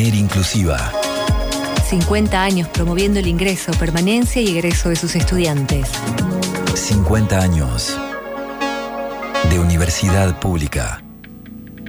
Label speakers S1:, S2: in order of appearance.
S1: manera inclusiva.
S2: 50 años promoviendo el ingreso, permanencia y egreso de sus estudiantes.
S1: 50 años de universidad pública.